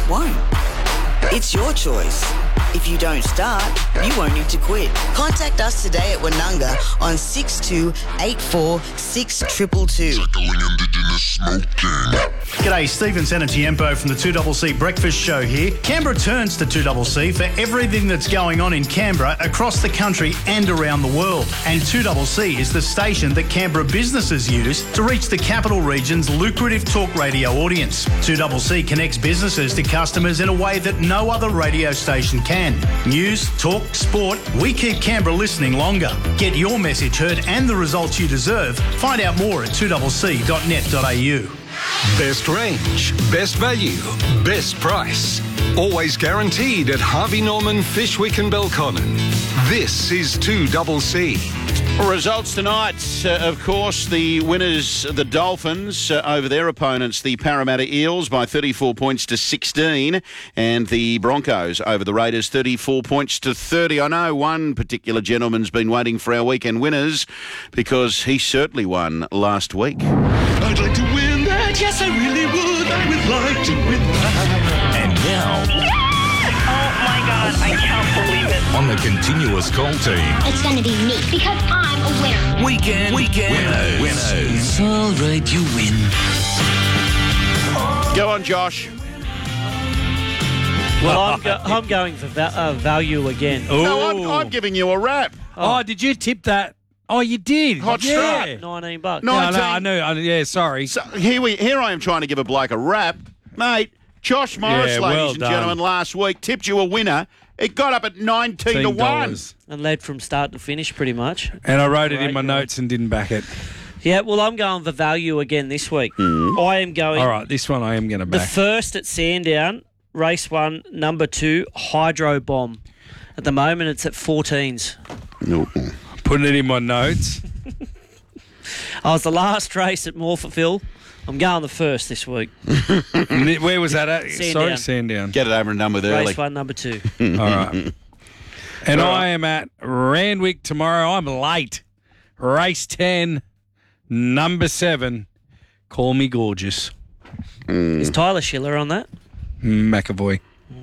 won't. It's your choice. If you don't start, you won't need to quit. Contact us today at Wanunga on 62846222. G'day, Stephen Sanatiempo from the 2CC Breakfast Show here. Canberra turns to 2CC for everything that's going on in Canberra, across the country and around the world. And 2CC is the station that Canberra businesses use to reach the capital region's lucrative talk radio audience. 2CC connects businesses to customers in a way that no other radio station can. News, talk, sport, we keep Canberra listening longer. Get your message heard and the results you deserve. Find out more at 2cc.net.au. Best range, best value, best price. Always guaranteed at Harvey Norman, Fishwick and Belconnen. This is 2CC. Results tonight, of course, the winners, the Dolphins, over their opponents, the Parramatta Eels, by 34 points to 16, and the Broncos over the Raiders, 34 points to 30. I know one particular gentleman's been waiting for our weekend winners because he certainly won last week. I'd like to win that, yes, I really would. I would like to win that. And now... Oh my God, I can't believe it. On the continuous call team. It's going to be me because I'm a winner. Weekend winners. All right, you win. Go on, Josh. Well, I'm going for value again. No, I'm giving you a rap. Oh, did you tip that? Oh, you did. Hot strike. $19. No, I knew. Yeah, sorry. So here I am trying to give a bloke a rap. Mate, Josh Morris, ladies and gentlemen, last week tipped you a winner. It got up at 19 to 1. And led from start to finish, pretty much. And I wrote it in my notes and didn't back it. Yeah, well, I'm going for value again this week. I am going... All right, this one I am going to back. The first at Sandown, race 1, number 2, Hydro Bomb. At the moment, it's at 14s. No. Putting it in my notes. I was the last race at Morpheville. I'm going the first this week. Where was that at? Sandown. Sorry, Sandown. Get it over and done with early. Race 1, number 2. All right. And I am at Randwick tomorrow. I'm late. Race 10, number 7. Call Me Gorgeous. Is Tyler Schiller on that? McAvoy.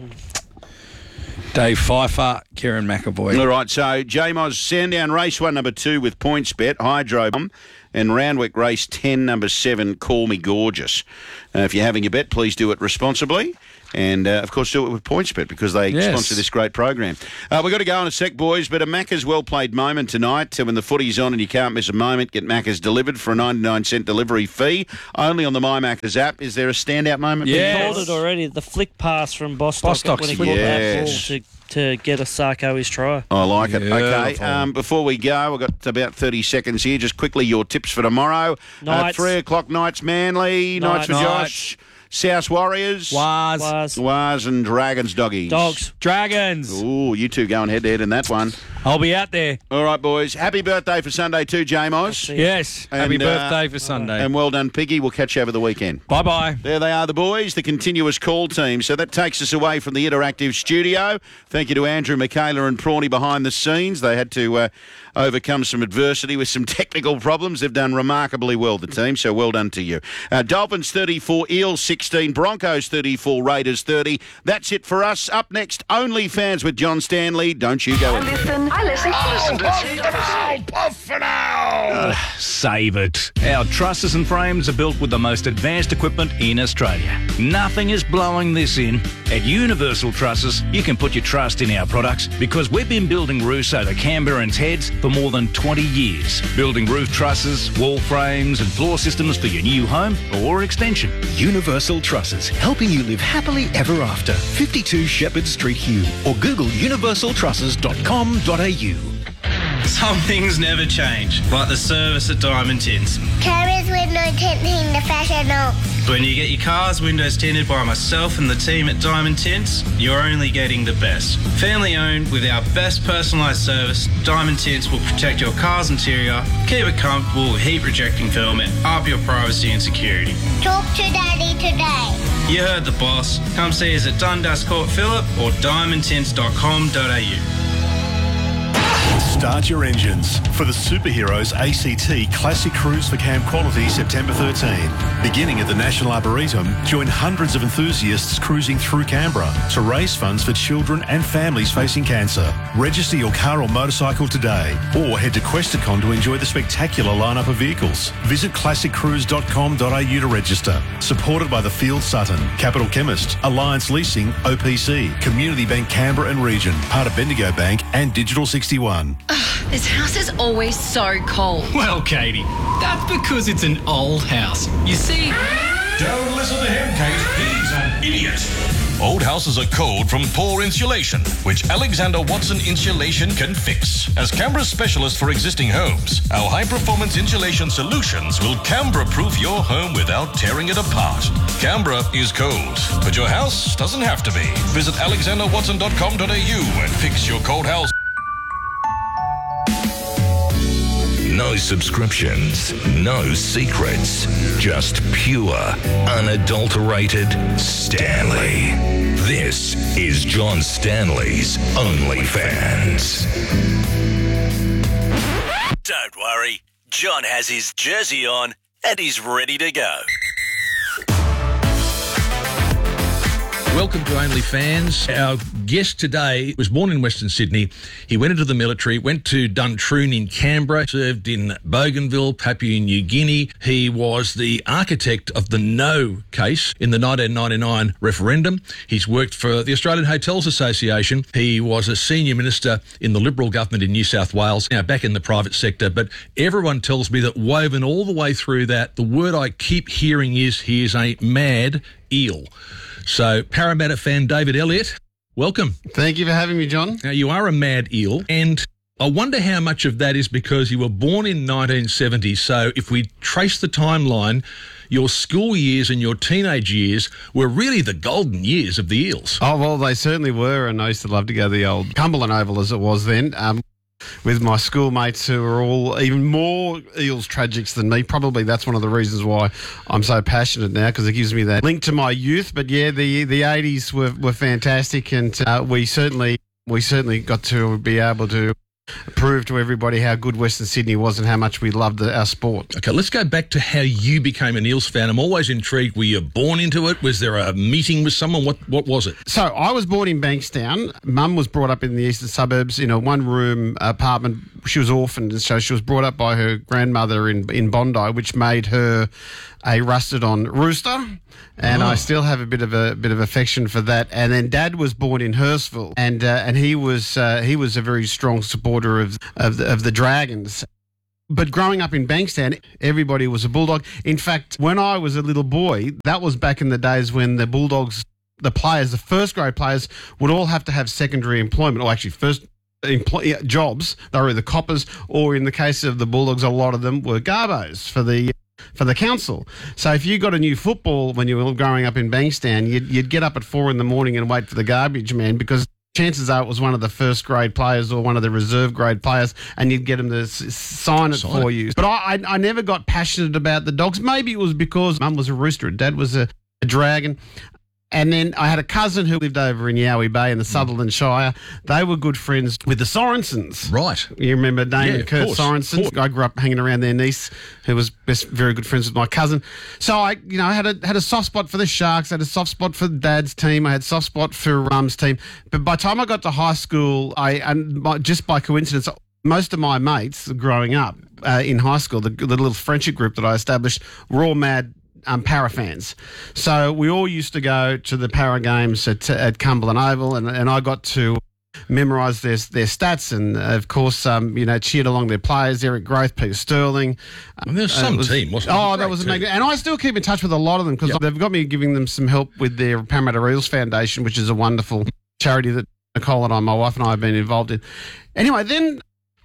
Dave Pfeiffer, Kieran McAvoy. All right, so JMOS Sandown race 1, number 2 with PointsBet, Hydro Bomb, and Randwick race 10, number 7, Call Me Gorgeous. If you're having a bet, please do it responsibly. And, of course, do it with PointsBet because they sponsor this great program. We've got to go in a sec, boys, but a Macca's well-played moment tonight. When the footy's on and you can't miss a moment, get Macca's delivered for a 99-cent delivery fee. Only on the My Macca's app. Is there a standout moment? Yeah, called it already. The flick pass from Bostock when he caught that ball to get Osako his try. I like it. Okay, before we go, we've got about 30 seconds here. Just quickly, your tips for tomorrow. 3 o'clock Knights Manly, Knights for Josh. South Warriors. Waz and Dragons doggies. Dogs. Dragons. Ooh, you two going head-to-head in that one. I'll be out there. All right, boys. Happy birthday for Sunday too, J-Mos. Yes. Happy birthday for Sunday. And well done, Piggy. We'll catch you over the weekend. Bye-bye. There they are, the boys, the continuous call team. So that takes us away from the interactive studio. Thank you to Andrew, Michaela and Prawny behind the scenes. They had to overcome some adversity with some technical problems. They've done remarkably well, the team, so well done to you. Dolphins 34, Eels 16, Broncos 34, Raiders 30. That's it for us. Up next, OnlyFans with John Stanley. Don't you go in. I listen to save it. Our trusses and frames are built with the most advanced equipment in Australia. Nothing is blowing this in. At Universal Trusses, you can put your trust in our products because we've been building roofs over Canberrans' heads for more than 20 years. Building roof trusses, wall frames and floor systems for your new home or extension. Universal Trusses, helping you live happily ever after. 52 Shepherd Street, Hugh, or Google universaltrusses.com.au. Some things never change, like the service at Diamond Tints. Carers with no tinting the fashion. When you get your car's windows tinted by myself and the team at Diamond Tints, you're only getting the best. Family owned with our best personalised service, Diamond Tints will protect your car's interior, keep it comfortable with heat rejecting film and up your privacy and security. Talk to Daddy today. You heard the boss. Come see us at Dundas Court Phillip or diamondtints.com.au. Start your engines for the Superheroes ACT Classic Cruise for Camp Quality September 13. Beginning at the National Arboretum, join hundreds of enthusiasts cruising through Canberra to raise funds for children and families facing cancer. Register your car or motorcycle today or head to Questacon to enjoy the spectacular lineup of vehicles. Visit classiccruise.com.au to register. Supported by the Field Sutton, Capital Chemist, Alliance Leasing, OPC, Community Bank Canberra and Region, part of Bendigo Bank and Digital 61. This house is always so cold. Well, Katie, that's because it's an old house. You see... Don't listen to him, Kate. He's an idiot. Old houses are cold from poor insulation, which Alexander Watson Insulation can fix. As Canberra's specialist for existing homes, our high-performance insulation solutions will Canberra-proof your home without tearing it apart. Canberra is cold, but your house doesn't have to be. Visit alexanderwatson.com.au and fix your cold house. No subscriptions, no secrets, just pure, unadulterated Stanley. This is John Stanley's OnlyFans. Don't worry, John has his jersey on and he's ready to go. Welcome to OnlyFans. Our guest today was born in Western Sydney. He went into the military, went to Duntroon in Canberra, served in Bougainville, Papua New Guinea. He was the architect of the No case in the 1999 referendum. He's worked for the Australian Hotels Association. He was a senior minister in the Liberal government in New South Wales, now back in the private sector. But everyone tells me that woven all the way through that, the word I keep hearing is he is a mad eel. So, Parramatta fan David Elliott, welcome. Thank you for having me, John. Now, you are a mad eel, and I wonder how much of that is because you were born in 1970. So, if we trace the timeline, your school years and your teenage years were really the golden years of the Eels. Oh, well, they certainly were, and I used to love to go to the old Cumberland Oval, as it was then. With my schoolmates who are all even more Eels tragics than me. Probably that's one of the reasons why I'm so passionate now, because it gives me that link to my youth. But yeah, the 80s were fantastic, and we certainly got to be able to prove to everybody how good Western Sydney was and how much we loved our sport. Okay, let's go back to how you became an Eels fan. I'm always intrigued. Were you born into it? Was there a meeting with someone? What was it? So I was born in Bankstown. Mum was brought up in the eastern suburbs in a one-room apartment. She was orphaned, and so she was brought up by her grandmother in Bondi, which made her a rusted-on rooster. And I still have a bit of affection for that. And then Dad was born in Hurstville, and he was a very strong supporter of the Dragons. But growing up in Bankstown, everybody was a Bulldog. In fact, when I was a little boy, that was back in the days when the Bulldogs, the first grade players, would all have to have secondary employment, or actually first jobs. They were either coppers, or in the case of the Bulldogs, a lot of them were garbos for the council. So if you got a new football when you were growing up in Bankstown, you'd get up at 4 a.m. and wait for the garbage man, because chances are it was one of the first grade players or one of the reserve grade players, and you'd get them to sign it for you. But I never got passionate about the Dogs. Maybe it was because Mum was a rooster and Dad was a Dragon. And then I had a cousin who lived over in Yowie Bay in the Sutherland Shire. They were good friends with the Sorensens. Right. You remember Dane and Kurt Sorensen? I grew up hanging around their niece, who was very good friends with my cousin. So I had a soft spot for the Sharks. I had a soft spot for Dad's team. I had a soft spot for Mum's team. But by the time I got to high school, just by coincidence, most of my mates growing up in high school, the little friendship group that I established, were all mad Para fans. So we all used to go to the Para games at Cumberland Oval, and I got to memorise their stats, and of course, cheered along their players, Eric Groth, Peter Sterling. There's some team, wasn't it? Oh, that was amazing. And I still keep in touch with a lot of them, because they've got me giving them some help with their Parramatta Eels Foundation, which is a wonderful charity that Nicole and I, my wife and I, have been involved in. Anyway, then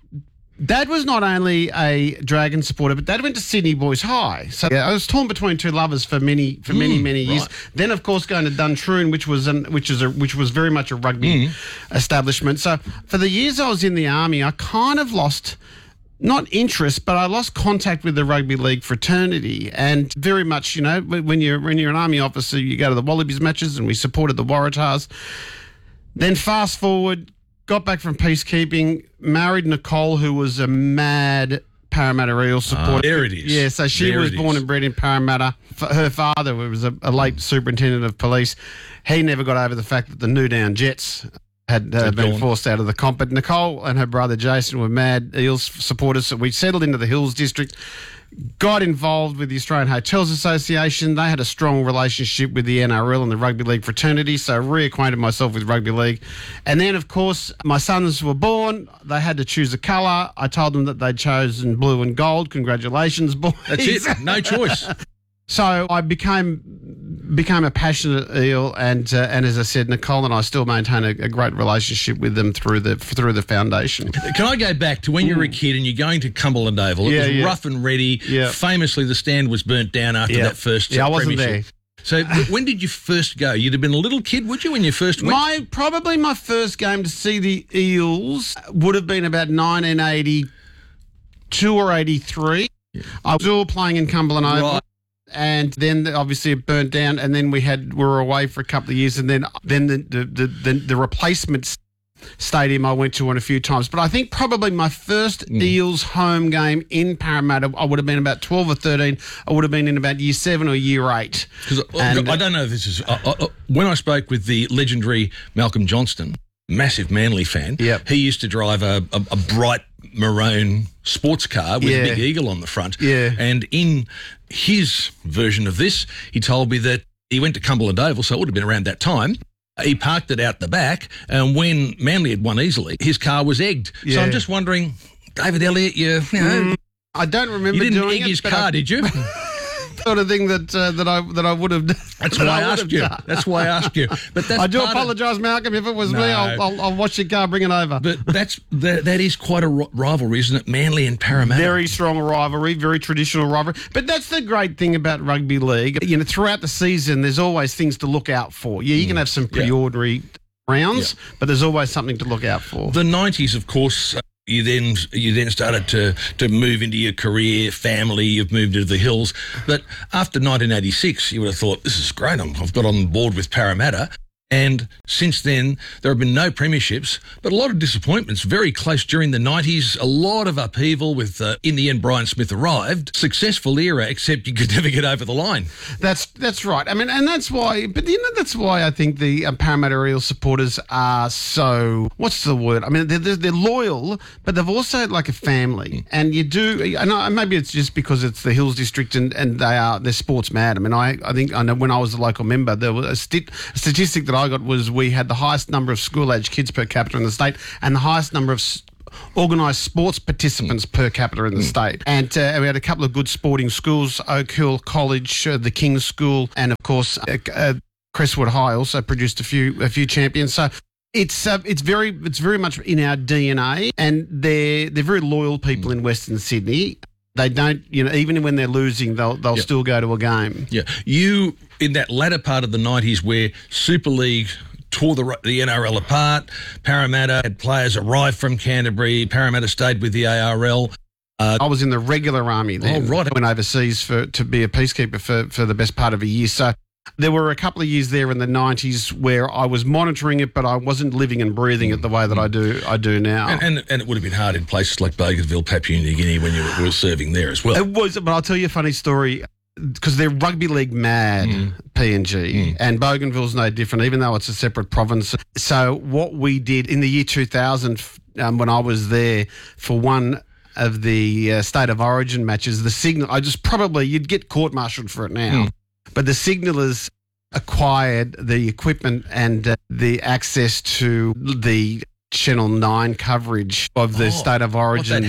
Dad was not only a Dragon supporter, but Dad went to Sydney Boys High. So I was torn between two lovers for many years. Right. Then, of course, going to Duntroon, which was very much a rugby establishment. So for the years I was in the army, I kind of lost, not interest, but I lost contact with the rugby league fraternity. And very much, when you're an army officer, you go to the Wallabies matches, and we supported the Waratahs. Then fast forward, got back from peacekeeping, married Nicole, who was a mad Parramatta Eel supporter. There it is. Yeah, so she was born and bred in Parramatta. Her father was a late superintendent of police. He never got over the fact that the Newdown Jets had been forced out of the comp. But Nicole and her brother Jason were mad Eels supporters. So we settled into the Hills District, got involved with the Australian Hotels Association. They had a strong relationship with the NRL and the rugby league fraternity, so reacquainted myself with rugby league. And then, of course, my sons were born. They had to choose a colour. I told them that they'd chosen blue and gold. Congratulations, boys. That's it. No choice. So I became a passionate Eel, and as I said, Nicole and I still maintain a great relationship with them through the foundation. Can I go back to when you were a kid and you're going to Cumberland Oval? It was rough and ready. Yeah. Famously, the stand was burnt down after that first I wasn't there. So when did you first go? You'd have been a little kid, would you, when you first went? Probably my first game to see the Eels would have been about 1982 or 83. Yeah. I was all playing in Cumberland Oval. Right. And then obviously it burnt down, and then we were away for a couple of years, and then the replacement stadium I went to one a few times. But I think probably my first Eels home game in Parramatta, I would have been about 12 or 13. I would have been in about year 7 or year 8. Because I don't know if this is when I spoke with the legendary Malcolm Johnston, massive Manly fan. Yep. He used to drive a bright maroon sports car with a big eagle on the front. Yeah. And in his version of this, he told me that he went to Cumberland Oval, so it would have been around that time. He parked it out the back, and when Manly had won easily, his car was egged. Yeah. So I'm just wondering, David Elliott, you know... I don't remember you didn't doing egg his car, did you? Sort of thing that I would have done. That's why I asked you. That's why I asked you. But that's I do apologise, Malcolm. If it was me, I'll watch your car, bring it over. But that is quite a rivalry, isn't it? Manly and Parramatta. Very strong rivalry, very traditional rivalry. But that's the great thing about rugby league. You know, throughout the season, there's always things to look out for. Yeah, you can have some pretty ordinary rounds, but there's always something to look out for. The 90s, of course. You then started to move into your career, family, you've moved into the Hills. But after 1986, you would have thought, this is great, I've got on board with Parramatta. And since then, there have been no premierships, but a lot of disappointments, very close during the 90s, a lot of upheaval with, in the end, Brian Smith arrived. Successful era, except you could never get over the line. That's right. I mean, and that's why, but you know, that's why I think the Parramatta Eel supporters are so, what's the word? I mean, they're loyal, but they've also like a family. And you do, and maybe it's just because it's the Hills District and they're sports mad. I mean, I know when I was a local member, there was a statistic that I got was we had the highest number of school-age kids per capita in the state and the highest number of organised sports participants per capita in the state. And we had a couple of good sporting schools, Oak Hill College, the King's School, and, of course, Crestwood High also produced a few champions. So it's very much in our DNA, and they're very loyal people in Western Sydney. They don't, you know, even when they're losing, they'll still go to a game. Yeah. You, in that latter part of the 90s where Super League tore the NRL apart, Parramatta had players arrive from Canterbury, Parramatta stayed with the ARL. I was in the regular army then. Oh, right. I went overseas to be a peacekeeper for the best part of a year. So there were a couple of years there in the 90s where I was monitoring it, but I wasn't living and breathing it the way that I do now. And it would have been hard in places like Bougainville, Papua New Guinea when you were serving there as well. It was, but I'll tell you a funny story. Because they're rugby league mad, PNG, and Bougainville's no different, even though it's a separate province. So what we did in the year 2000, when I was there for one of the State of Origin matches, the signal, you'd get court-martialed for it now, but the signalers acquired the equipment and the access to the Channel 9 coverage of the State of Origin.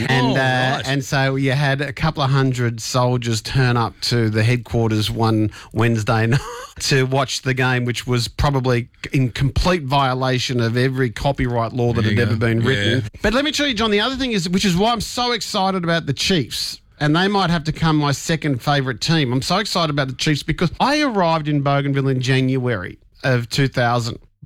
And so you had a couple of hundred soldiers turn up to the headquarters one Wednesday night to watch the game, which was probably in complete violation of every copyright law that had ever been written. Yeah. But let me tell you, John, the other thing is, which is why I'm so excited about the Chiefs, and they might have to become my second favourite team. I'm so excited about the Chiefs because I arrived in Bougainville in January of 2000.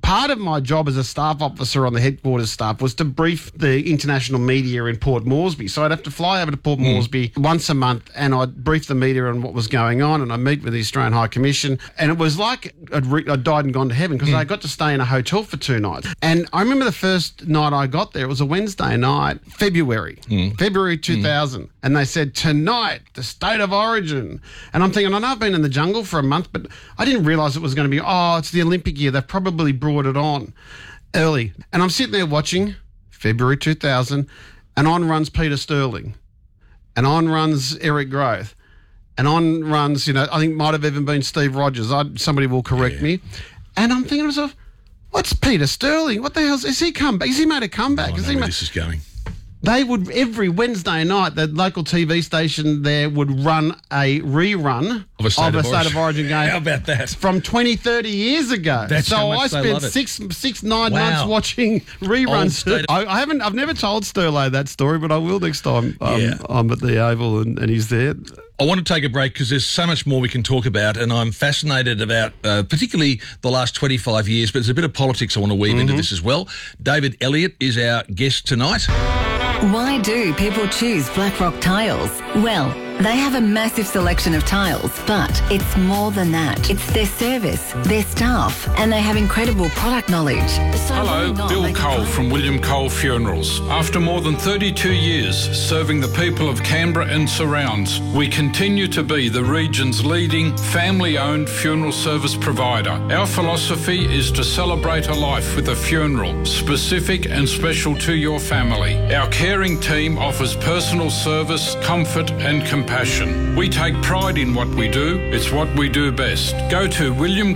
part of my job as a staff officer on the headquarters staff was to brief the international media in Port Moresby. So I'd have to fly over to Port Moresby once a month, and I'd brief the media on what was going on, and I'd meet with the Australian High Commission. And it was like I'd died and gone to heaven, because I got to stay in a hotel for 2 nights. And I remember the first night I got there, it was a Wednesday night, February 2000. And they said, tonight, the state of origin. And I'm thinking, I know I've been in the jungle for a month, but I didn't realise it was going to be, it's the Olympic year. They've probably brought it on early. And I'm sitting there watching February 2000, and on runs Peter Sterling, and on runs Eric Groth, and on runs, I think might have even been Steve Rogers. Somebody will correct me. And I'm thinking to myself, what's Peter Sterling? What the hell is he come back? Has he made a comeback? I know where this is going. They would, every Wednesday night, the local TV station there would run a rerun of a State of Origin game. How about that? From 20, 30 years ago. That's so how much I they spent love it. six, 9 months watching reruns. I've never told Sterlo that story, but I will next time I'm at the Oval and he's there. I want to take a break because there's so much more we can talk about, and I'm fascinated about particularly the last 25 years, but there's a bit of politics I want to weave into this as well. David Elliott is our guest tonight. Why do people choose Blackrock Tiles? Well, they have a massive selection of tiles, but it's more than that. It's their service, their staff, and they have incredible product knowledge. So hello, Bill Cole from William Cole Funerals. After more than 32 years serving the people of Canberra and surrounds, we continue to be the region's leading family-owned funeral service provider. Our philosophy is to celebrate a life with a funeral, specific and special to your family. Our caring team offers personal service, comfort and compassion. We take pride in what we do. It's what we do best. Go to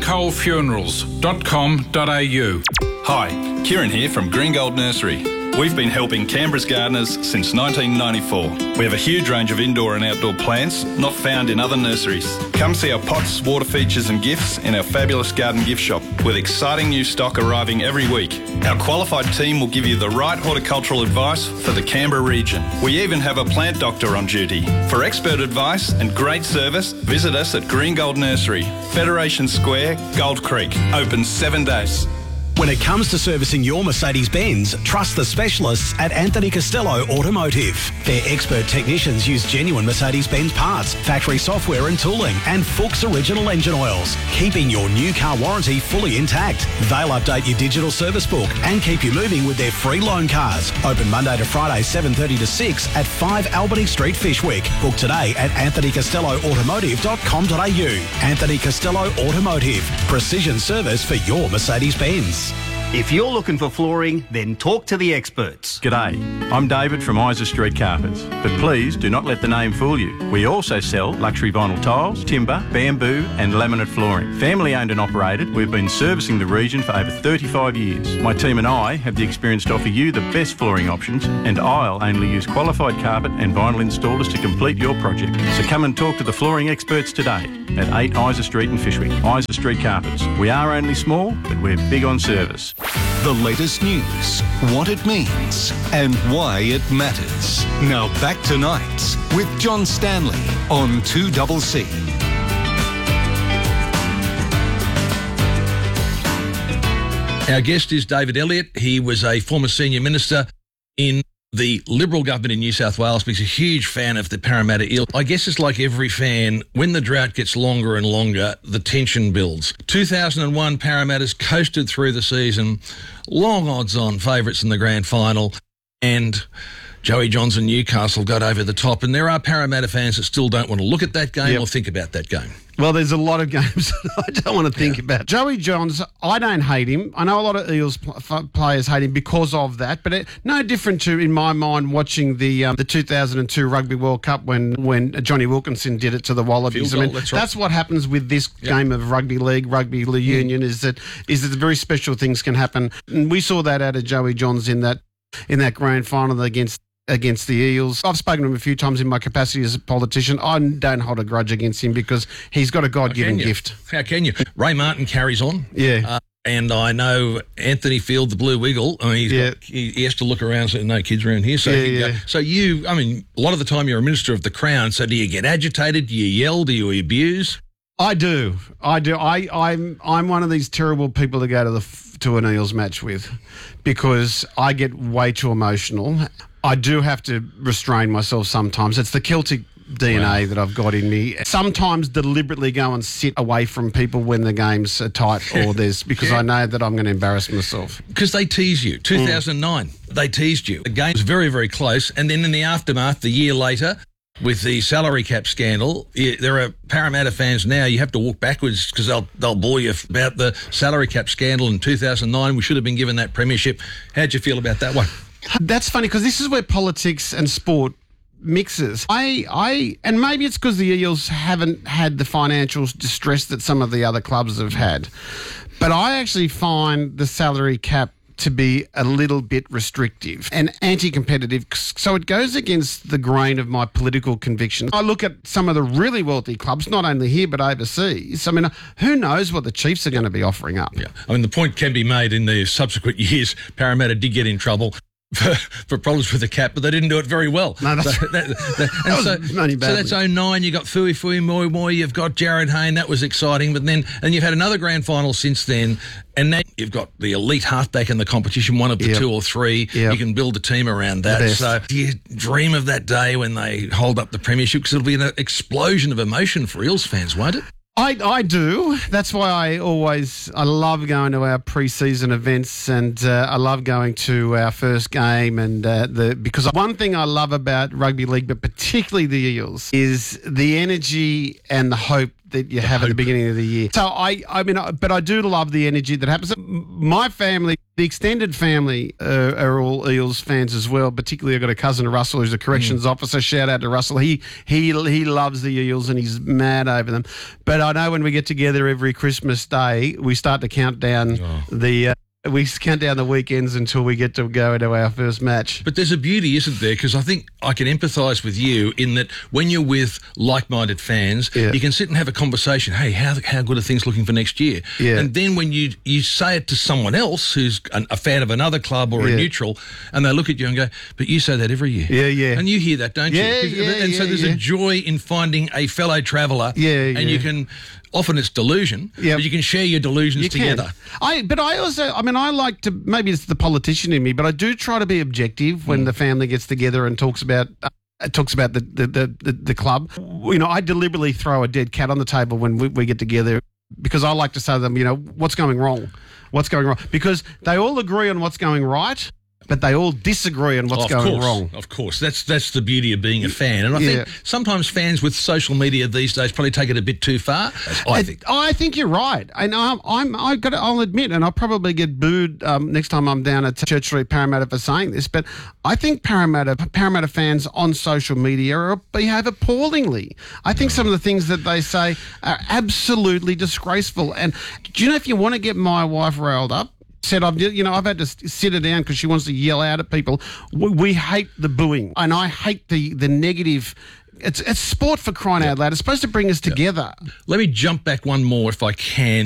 williamcolefunerals.com.au. Hi, Kieran here from Green Gold Nursery. We've been helping Canberra's gardeners since 1994. We have a huge range of indoor and outdoor plants not found in other nurseries. Come see our pots, water features and gifts in our fabulous garden gift shop with exciting new stock arriving every week. Our qualified team will give you the right horticultural advice for the Canberra region. We even have a plant doctor on duty. For expert advice and great service, visit us at Green Gold Nursery, Federation Square, Gold Creek. Open 7 days. When it comes to servicing your Mercedes-Benz, trust the specialists at Anthony Costello Automotive. Their expert technicians use genuine Mercedes-Benz parts, factory software and tooling, and Fuchs original engine oils, keeping your new car warranty fully intact. They'll update your digital service book and keep you moving with their free loan cars. Open Monday to Friday, 7:30 to 6 at 5 Albany Street, Fishwick. Book today at anthonycostelloautomotive.com.au. Anthony Costello Automotive. Precision service for your Mercedes-Benz. If you're looking for flooring, then talk to the experts. G'day, I'm David from Isa Street Carpets, but please do not let the name fool you. We also sell luxury vinyl tiles, timber, bamboo and laminate flooring. Family owned and operated, we've been servicing the region for over 35 years. My team and I have the experience to offer you the best flooring options, and I'll only use qualified carpet and vinyl installers to complete your project. So come and talk to the flooring experts today at 8 Isa Street in Fishwick. Isa Street Carpets. We are only small, but we're big on service. The latest news, what it means, and why it matters. Now back to Nights with John Stanley on 2CC. Our guest is David Elliott. He was a former senior minister in the Liberal government in New South Wales, but he's a huge fan of the Parramatta Eel. I guess it's like every fan, when the drought gets longer and longer, the tension builds. 2001, Parramatta's coasted through the season, long odds-on favourites in the grand final, and Joey Johns and Newcastle got over the top. And there are Parramatta fans that still don't want to look at that game or think about that game. Well, there's a lot of games that I don't want to think about. Joey Johns, I don't hate him. I know a lot of Eels players hate him because of that, but no different to, in my mind, watching the 2002 Rugby World Cup when Johnny Wilkinson did it to the Wallabies. Field goal, that's what happens with this game of rugby league, rugby union, is that very special things can happen. And we saw that out of Joey Johns in that grand final against the Eels. I've spoken to him a few times in my capacity as a politician. I don't hold a grudge against him because he's got a God-given gift. How can you? Ray Martin carries on. Yeah. And I know Anthony Field, the Blue Wiggle, I mean, he has to look around and say, no kids around here. So, so a lot of the time you're a minister of the Crown, so do you get agitated? Do you yell? Do you abuse? I do. I'm one of these terrible people to go to an Eels match with because I get way too emotional. I do have to restrain myself sometimes. It's the Celtic DNA that I've got in me. Sometimes deliberately go and sit away from people when the games are tight or there's because I know that I'm going to embarrass myself. Because they tease you. 2009, they teased you. The game was very, very close. And then in the aftermath, the year later, with the salary cap scandal, there are Parramatta fans now, you have to walk backwards because they'll bore you about the salary cap scandal in 2009. We should have been given that premiership. How'd you feel about that one? That's funny because this is where politics and sport mixes. And maybe it's because the Eels haven't had the financial distress that some of the other clubs have had. But I actually find the salary cap to be a little bit restrictive and anti-competitive, so it goes against the grain of my political convictions. I look at some of the really wealthy clubs, not only here but overseas. I mean, who knows what the Chiefs are going to be offering up? Yeah, I mean, the point can be made in the subsequent years, Parramatta did get in trouble for problems with the cap, but they didn't do it very well. No, that's so that's 09. You got Fui Moi Moi. You've got Jared Hayne. That was exciting. But then, and you've had another grand final since then. And now you've got the elite halfback in the competition, one of the two or three. You can build a team around that. So do you dream of that day when they hold up the premiership? Because it'll be an explosion of emotion for Eels fans, won't it? I do. That's why I love going to our pre-season events, and I love going to our first game. And because one thing I love about rugby league, but particularly the Eels, is the energy and the hope that you have at the beginning of the year. So but I do love the energy that happens. My family, the extended family, are all Eels fans as well. Particularly, I've got a cousin, Russell, who's a corrections officer. Shout out to Russell. He loves the Eels and he's mad over them. But I know when we get together every Christmas Day, we start to count down we count down the weekends until we get to go into our first match. But there's a beauty, isn't there? Because I think I can empathise with you in that when you're with like-minded fans, you can sit and have a conversation. Hey, how good are things looking for next year? Yeah. And then when you say it to someone else who's a fan of another club or a neutral, and they look at you and go, but you say that every year. Yeah, yeah. And you hear that, don't you? And so there's a joy in finding a fellow traveller. And you can... Often it's delusion, but you can share your delusions together. I like to, maybe it's the politician in me, but I do try to be objective when the family gets together and talks about the club. You know, I deliberately throw a dead cat on the table when we get together because I like to say to them, you know, what's going wrong? What's going wrong? Because they all agree on what's going right, but they all disagree on what's going wrong. Of course, that's the beauty of being a fan, and I think sometimes fans with social media these days probably take it a bit too far. I think you're right, and I'll admit, and I'll probably get booed next time I'm down at Church Street Parramatta for saying this, but I think Parramatta fans on social media behave appallingly. I think some of the things that they say are absolutely disgraceful. And do you know, if you want to get my wife riled up, I've had to sit her down because she wants to yell out at people. We hate the booing, and I hate the negative. It's sport, for crying out loud. It's supposed to bring us together. Let me jump back one more if I can.